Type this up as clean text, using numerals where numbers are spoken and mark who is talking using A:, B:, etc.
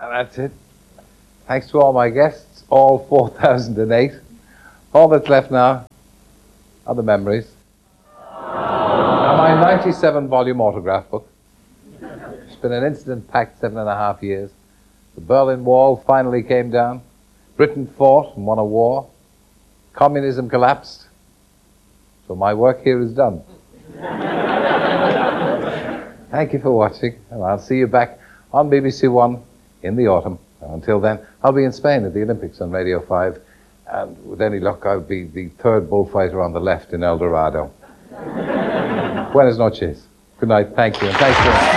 A: And that's it. Thanks to all my guests, all 4,008. All that's left now are the memories. And my 97-volume autograph book. It's been an incident-packed 7.5 years. The Berlin Wall finally came down. Britain fought and won a war. Communism collapsed. So my work here is done. Thank you for watching, and I'll see you back on BBC One in the autumn. Until then, I'll be in Spain at the Olympics on Radio 5, and with any luck, I'll be the third bullfighter on the left in El Dorado. Buenas noches. Good night. Thank you. And thanks for